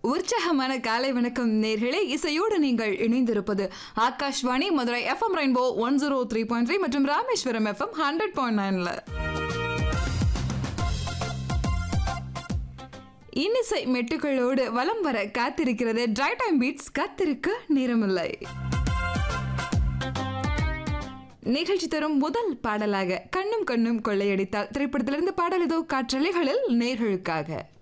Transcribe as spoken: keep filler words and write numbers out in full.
உற்சாகமான காலை வணக்கம் நேர்களே. இசையோடு நீங்கள் இணைந்திருப்பது Akashvani Madurai FM rainbow one zero three point three மற்றும் ராமேஸ்வரம் எஃப்எம் ஹண்ட்ரட் பாயிண்ட் நைன்ல இன்னிசை மெட்டுகளோடு வலம் வர காத்திருக்கிறது டிரை டைம் பீட்ஸ். காத்திருக்க நேரமில்லை நிகழ்ச்சி தரும் முதல் பாடலாக கண்ணும் கண்ணும் கொள்ளையடித்தால் திரைப்படத்திலிருந்து பாடல் இதோ காற்றலைகளில் நேர்களுக்காக.